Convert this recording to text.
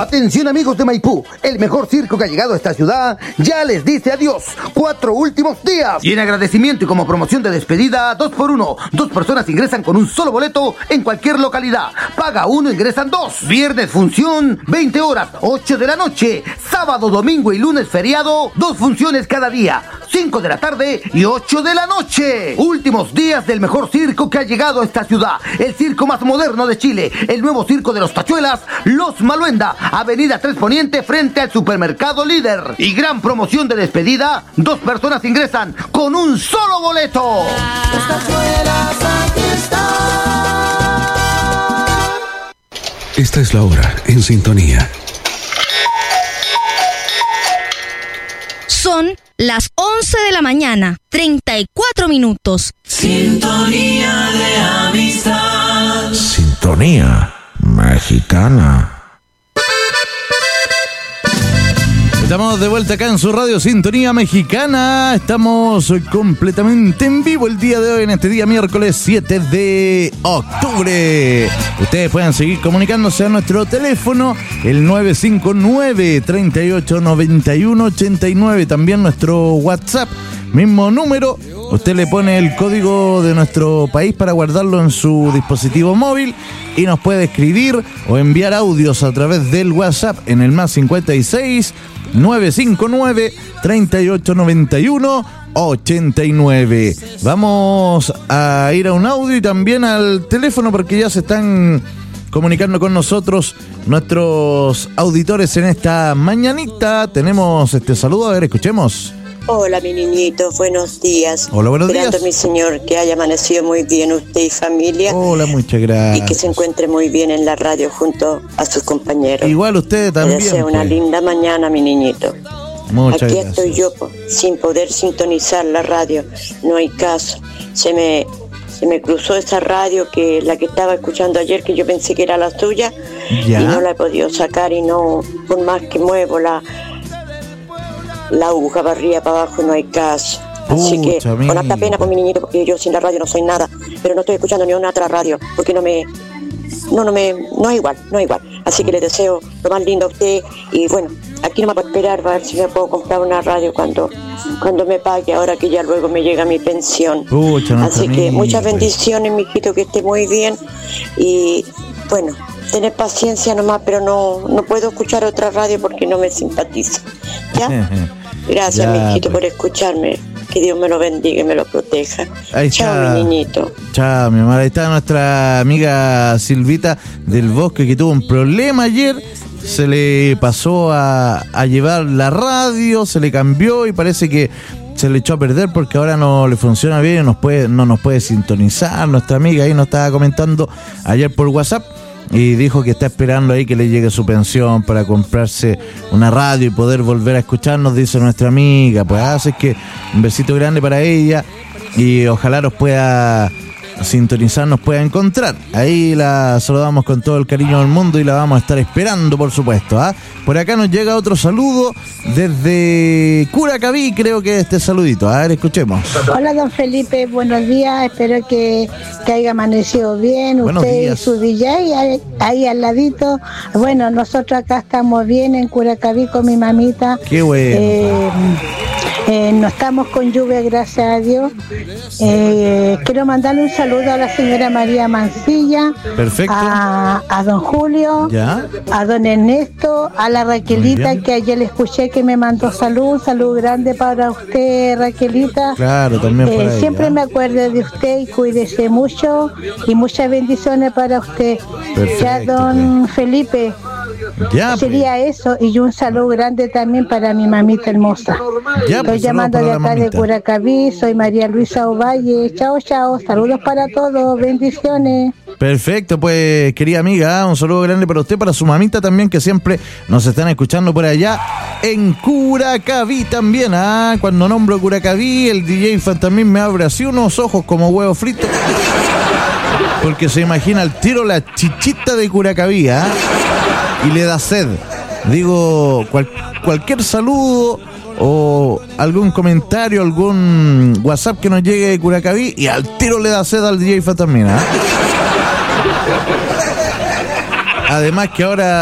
Atención amigos de Maipú, el mejor circo que ha llegado a esta ciudad ya les dice adiós. 4 últimos días. Y en agradecimiento y como promoción de despedida, 2x1. 2 personas ingresan con un solo boleto en cualquier localidad. Paga 1, ingresan 2. Viernes función, 20 horas, 8 de la noche. Sábado, domingo y lunes feriado, 2 funciones cada día. 5 de la tarde y 8 de la noche. Últimos días del mejor circo que ha llegado a esta ciudad. El circo más moderno de Chile. El nuevo circo de los Tachuelas, Los Maluenda. Avenida 3 Poniente frente al supermercado Líder. Y gran promoción de despedida. 2 personas ingresan con un solo boleto. Los Tachuelas aquí están. Esta es la hora en sintonía. Son las 11 de la mañana, 34 minutos. Sintonía de amistad. Sintonía mexicana. Estamos de vuelta acá en su radio Sintonía Mexicana. Estamos completamente en vivo el día de hoy, en este día miércoles 7 de octubre. Ustedes pueden seguir comunicándose a nuestro teléfono, el 959-3891-89. También nuestro WhatsApp, mismo número. Usted le pone el código de nuestro país para guardarlo en su dispositivo móvil y nos puede escribir o enviar audios a través del WhatsApp en el más 56 959 3891 89. Vamos a ir a un audio y también al teléfono porque ya se están comunicando con nosotros nuestros auditores en esta mañanita. Tenemos este saludo, a ver, escuchemos. Hola, mi niñito, buenos días. Hola, buenos Esperando, días. mi señor, que haya amanecido muy bien usted y familia. Hola, muchas gracias. Y que se encuentre muy bien en la radio junto a sus compañeros. Igual usted también. Le deseo una linda mañana, mi niñito. Muchas Aquí gracias. estoy yo, sin poder sintonizar la radio. No hay caso. Se me cruzó esa radio, que la que estaba escuchando ayer, que yo pensé que era la suya. Ya. Y no la he podido sacar y no, por más que muevo la aguja para arriba, para abajo, no hay caso. Así que con harta pena por mi niñito, porque yo sin la radio no soy nada, pero no estoy escuchando ni una otra radio, porque no es igual. Así que le deseo lo más lindo a usted y bueno, aquí no me puedo esperar para ver si me puedo comprar una radio cuando me pague, ahora que ya luego me llega mi pensión. Así que muchas bendiciones, mijito, que esté muy bien y bueno, tener paciencia nomás, pero no puedo escuchar otra radio porque no me simpatiza. ¿Ya? Gracias, mijito, por escucharme. Que Dios me lo bendiga y me lo proteja. Ahí Chao, está. mi niñito. Chao, mi amor. Ahí está nuestra amiga Silvita del Bosque, que tuvo un problema ayer. Se le pasó a llevar la radio, se le cambió y parece que se le echó a perder porque ahora no le funciona bien y no nos puede sintonizar. Nuestra amiga ahí nos estaba comentando ayer por WhatsApp y dijo que está esperando ahí que le llegue su pensión para comprarse una radio y poder volver a escucharnos, dice nuestra amiga. Pues así que un besito grande para ella y ojalá nos pueda sintonizar, nos pueda encontrar. Ahí la saludamos con todo el cariño del mundo y la vamos a estar esperando, por supuesto. Por acá nos llega otro saludo desde Curacaví, creo que este saludito. A ver, escuchemos. Hola, don Felipe, buenos días. Espero que haya amanecido bien. Buenos Usted días. y su DJ ahí al ladito. Bueno, nosotros acá estamos bien en Curacaví con mi mamita. Qué bueno. No estamos con lluvia, gracias a Dios. Quiero mandarle un saludo a la señora María Mancilla. Perfecto. A don Julio. Ya. A don Ernesto, a la Raquelita, que ayer le escuché que me mandó salud grande para usted, Raquelita. Claro, también para ella. Siempre me acuerdo de usted y cuídese mucho y muchas bendiciones para usted. Perfecto, Ya, don Felipe, Ya, sería eso, y un saludo grande también para mi mamita hermosa. Ya, Estoy llamando de acá de Curacaví, soy María Luisa Ovalle. Chao, saludos para todos, bendiciones. Perfecto, pues querida amiga, un saludo grande para usted, para su mamita también, que siempre nos están escuchando por allá en Curacaví también. Cuando nombro Curacaví, el DJ Fantasmín me abre así unos ojos como huevo frito, porque se imagina al tiro la chichita de Curacaví, y le da sed. Digo, cualquier saludo o algún comentario, algún WhatsApp que nos llegue de Curacaví y al tiro le da sed al DJ Fantasmín. Además que ahora